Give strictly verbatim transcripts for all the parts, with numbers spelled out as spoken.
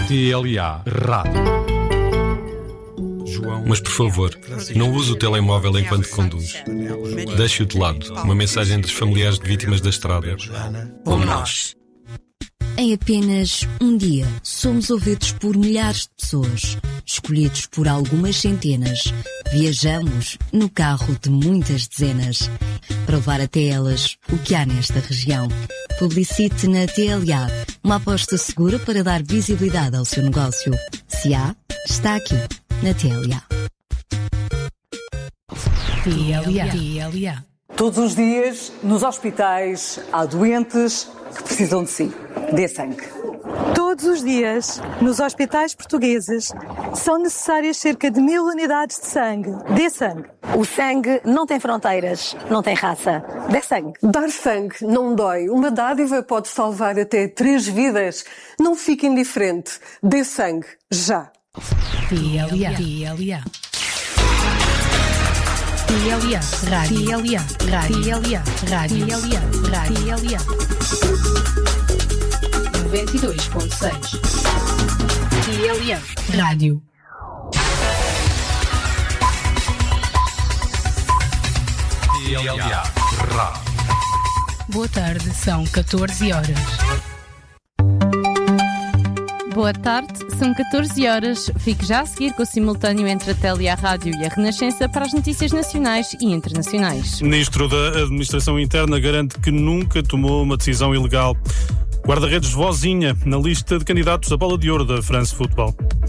T L A Rádio. Mas, por favor, não use o telemóvel enquanto conduz. Deixe-o de lado. Uma mensagem dos familiares de vítimas da estrada. Como nós. Em apenas um dia, somos ouvidos por milhares de pessoas, escolhidos por algumas centenas. Viajamos no carro de muitas dezenas, para levar até elas o que há nesta região. Publicite na T L A, uma aposta segura para dar visibilidade ao seu negócio. Se há, está aqui, na T L A. T L A. T L A. Todos os dias, nos hospitais, há doentes que precisam de si. Dê sangue. Todos os dias, nos hospitais portugueses, são necessárias cerca de mil unidades de sangue. Dê sangue. O sangue não tem fronteiras, não tem raça. Dê sangue. Dar sangue não dói. Uma dádiva pode salvar até três vidas. Não fique indiferente. Dê sangue. Já. T L A. T L A. T L A. Rádio. T L A. Rádio. T L A. Rádio. T L A. Rádio. T L A. noventa e dois ponto seis. T L A. Rádio. T L A Rádio. Boa tarde, são catorze horas. Boa tarde, são catorze horas. Fique já a seguir com o simultâneo entre a T L A Rádio e a Renascença para as notícias nacionais e internacionais. Ministro da Administração Interna garante que nunca tomou uma decisão ilegal. Guarda-redes Vozinha na lista de candidatos à Bola de Ouro da France Football.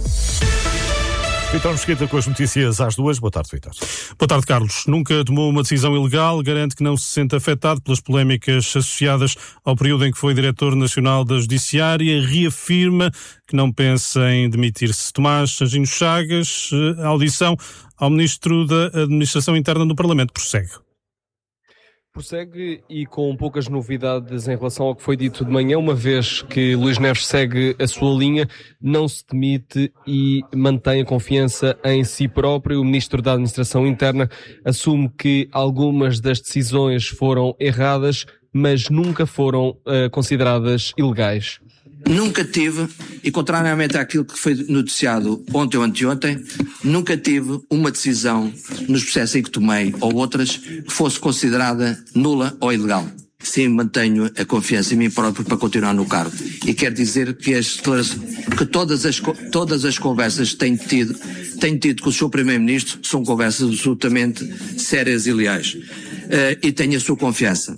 Vítor Mesquita com as notícias às duas. Boa tarde, Vítor. Boa tarde, Carlos. Nunca tomou uma decisão ilegal, garante que não se sente afetado pelas polémicas associadas ao período em que foi Diretor Nacional da Judiciária, reafirma que não pensa em demitir-se. Tomás Anjinho Chagas, a audição ao Ministro da Administração Interna no Parlamento prossegue. Prossegue e com poucas novidades em relação ao que foi dito de manhã, uma vez que Luís Neves segue a sua linha, não se demite e mantém a confiança em si próprio. O Ministro da Administração Interna assume que algumas das decisões foram erradas, mas nunca foram uh, consideradas ilegais. Nunca tive, e contrariamente àquilo que foi noticiado ontem ou anteontem, nunca tive uma decisão nos processos em que tomei ou outras que fosse considerada nula ou ilegal. Sim, mantenho a confiança em mim próprio para continuar no cargo. E quero dizer que, as, que todas, as, todas as conversas que tenho tido, tenho tido com o senhor Primeiro-Ministro são conversas absolutamente sérias e leais. Uh, e tenho a sua confiança.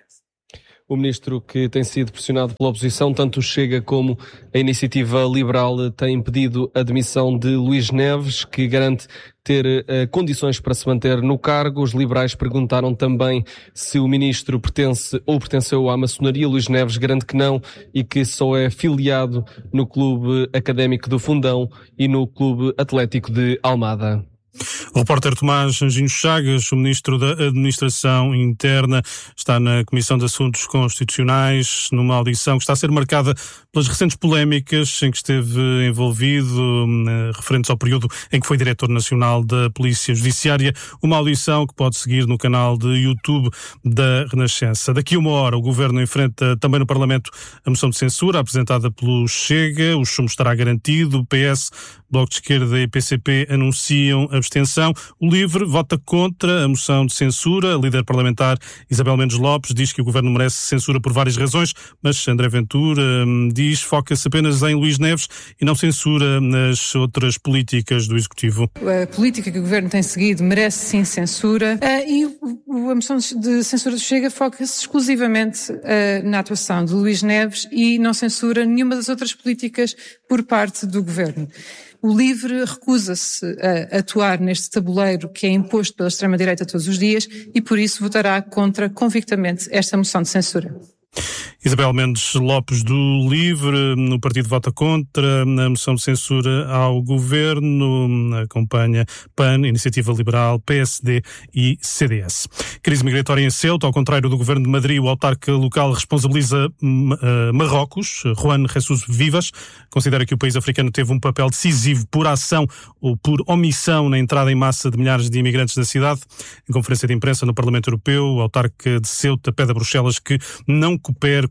O ministro, que tem sido pressionado pela oposição, tanto o Chega como a Iniciativa Liberal, tem pedido a demissão de Luís Neves, que garante ter uh, condições para se manter no cargo. Os liberais perguntaram também se o ministro pertence ou pertenceu à maçonaria. Luís Neves garante que não e que só é filiado no Clube Académico do Fundão e no Clube Atlético de Almada. O repórter Tomás Anjinho Chagas, o Ministro da Administração Interna, está na Comissão de Assuntos Constitucionais, numa audição que está a ser marcada pelas recentes polémicas em que esteve envolvido, eh, referentes ao período em que foi Diretor Nacional da Polícia Judiciária. Uma audição que pode seguir no canal de YouTube da Renascença. Daqui a uma hora o Governo enfrenta também no Parlamento a moção de censura apresentada pelo Chega. O chumbo estará garantido. O P S, Bloco de Esquerda e P C P anunciam abstenção. O LIVRE vota contra a moção de censura. A líder parlamentar Isabel Mendes Lopes diz que o Governo merece censura por várias razões, mas André Ventura hum, diz foca-se apenas em Luís Neves e não censura nas outras políticas do Executivo. A política que o Governo tem seguido merece sim censura uh, e o, a moção de censura do Chega foca-se exclusivamente uh, na atuação de Luís Neves e não censura nenhuma das outras políticas por parte do Governo. O LIVRE recusa-se a atuar neste tabuleiro que é imposto pela extrema-direita todos os dias e, por isso, votará contra convictamente esta moção de censura. Isabel Mendes Lopes do LIVRE, no partido vota contra a moção de censura ao Governo, acompanha P A N, Iniciativa Liberal, P S D e C D S. Crise migratória em Ceuta, ao contrário do Governo de Madrid, o autarca local responsabiliza uh, Marrocos. Juan Jesus Vivas considera que o país africano teve um papel decisivo por ação ou por omissão na entrada em massa de milhares de imigrantes na cidade. Em conferência de imprensa no Parlamento Europeu, o autarca de Ceuta pede a Bruxelas que não coopere com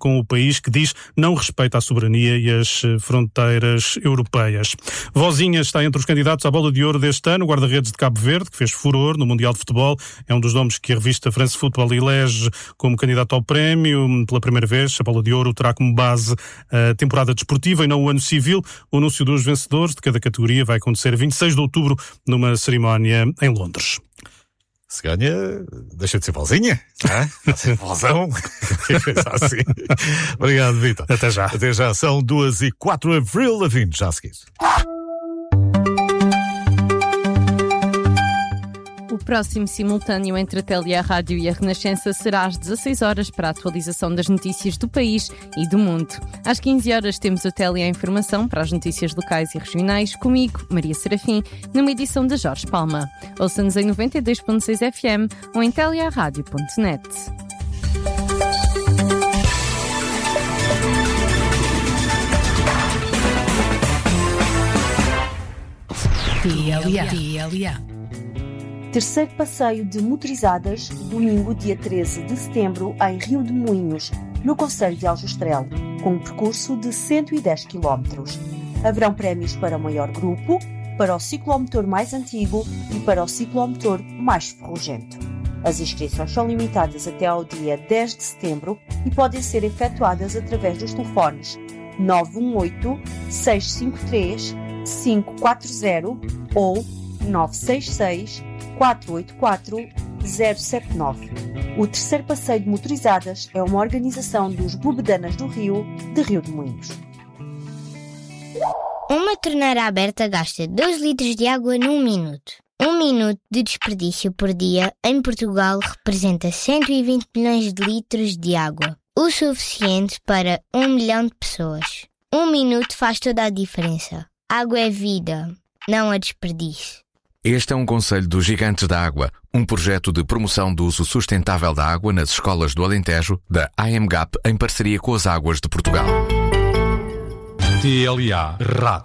com o país que diz não respeita a soberania e as fronteiras europeias. Vozinha está entre os candidatos à bola de ouro deste ano, o guarda-redes de Cabo Verde, que fez furor no Mundial de Futebol, é um dos nomes que a revista France Football elege como candidato ao prémio. Pela primeira vez, a bola de ouro terá como base a temporada desportiva e não o ano civil. O anúncio dos vencedores de cada categoria vai acontecer vinte e seis de outubro numa cerimónia em Londres. Se ganha, deixa de ser vozinha, vai ser vozão. Assim. Obrigado, Vitor. Até já. Até já, são duas e quatro, Avril Lavigne, já a seguir. O próximo simultâneo entre a T L A Rádio e a Renascença será às dezasseis horas para a atualização das notícias do país e do mundo. Às quinze horas temos a T L A Informação para as notícias locais e regionais, comigo, Maria Serafim, numa edição de Jorge Palma. Ouça-nos em noventa e dois ponto seis F M ou em T L A rádio ponto net. T L A. T L A. Terceiro passeio de motorizadas, domingo, dia treze de setembro, em Rio de Moinhos, no concelho de Aljustrel, com um percurso de cento e dez quilómetros. Haverão prémios para o maior grupo, para o ciclomotor mais antigo e para o ciclomotor mais ferrugento. As inscrições são limitadas até ao dia dez de setembro e podem ser efetuadas através dos telefones nove um oito, seis cinco três, cinco quatro zero ou nove seis seis, quatro oito quatro, zero sete nove. O terceiro passeio de motorizadas é uma organização dos Bobedanas do Rio, de Rio de Moinhos. Uma torneira aberta gasta dois litros de água num minuto. Um minuto de desperdício por dia em Portugal representa cento e vinte milhões de litros de água, o suficiente para um milhão de pessoas. Um minuto faz toda a diferença. Água é vida, não a desperdício. Este é um conselho dos Gigantes da Água, um projeto de promoção do uso sustentável da água nas escolas do Alentejo, da A M G A P, em parceria com as Águas de Portugal. T L A Rádio.